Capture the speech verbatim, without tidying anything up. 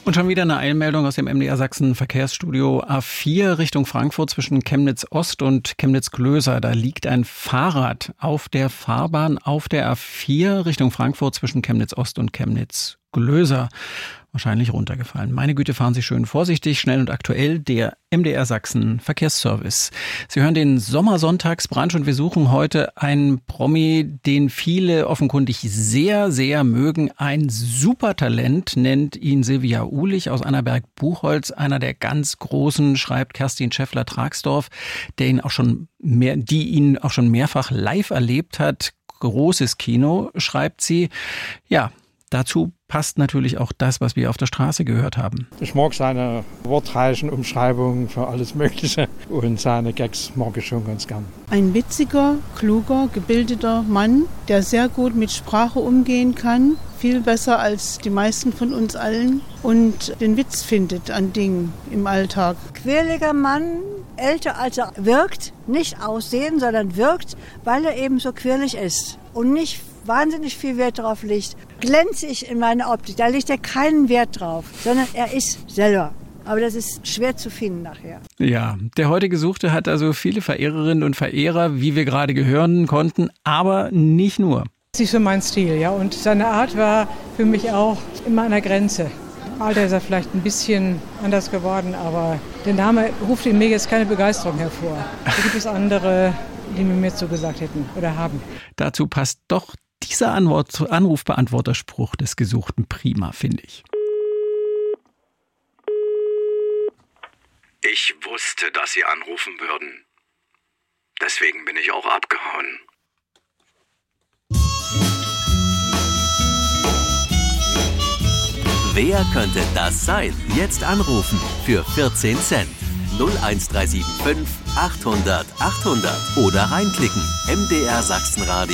Und schon wieder eine Eilmeldung aus dem M D R Sachsen Verkehrsstudio A vier Richtung Frankfurt zwischen Chemnitz Ost und Chemnitz Glöser. Da liegt ein Fahrrad auf der Fahrbahn auf der A vier Richtung Frankfurt zwischen Chemnitz Ost und Chemnitz Glöser. Wahrscheinlich runtergefallen. Meine Güte, fahren Sie schön vorsichtig, schnell und aktuell, der M D R Sachsen Verkehrsservice. Sie hören den Sommersonntagsbrunch und wir suchen heute einen Promi, den viele offenkundig sehr, sehr mögen. Ein Supertalent, nennt ihn Silvia Uhlich aus Annaberg-Buchholz, einer der ganz Großen, schreibt Kerstin Scheffler-Tragsdorf, der ihn auch schon mehr, die ihn auch schon mehrfach live erlebt hat. Großes Kino, schreibt sie. Ja, dazu passt natürlich auch das, was wir auf der Straße gehört haben. Ich mag seine wortreichen Umschreibungen für alles Mögliche und seine Gags mag ich schon ganz gern. Ein witziger, kluger, gebildeter Mann, der sehr gut mit Sprache umgehen kann, viel besser als die meisten von uns allen und den Witz findet an Dingen im Alltag. Quirliger Mann, älter als er wirkt, nicht aussehen, sondern wirkt, weil er eben so quirlig ist und nicht wahnsinnig viel Wert drauf legt. Glänzig in meiner Optik, da legt er keinen Wert drauf, sondern er ist selber. Aber das ist schwer zu finden nachher. Ja, der heute Gesuchte hat also viele Verehrerinnen und Verehrer, wie wir gerade hören konnten, aber nicht nur. Das ist so mein Stil, ja. Und seine Art war für mich auch immer an der Grenze. Im Alter ist er vielleicht ein bisschen anders geworden, aber der Name ruft in mir jetzt keine Begeisterung hervor. Da gibt es andere, die mir mehr zugesagt hätten oder haben. Dazu passt doch dieser Anwort, Anrufbeantworterspruch des Gesuchten prima, finde ich. Ich wusste, dass Sie anrufen würden. Deswegen bin ich auch abgehauen. Wer könnte das sein? Jetzt anrufen für vierzehn Cent. null eins drei sieben fünf achthundert achthundert oder reinklicken. M D R Sachsenradio.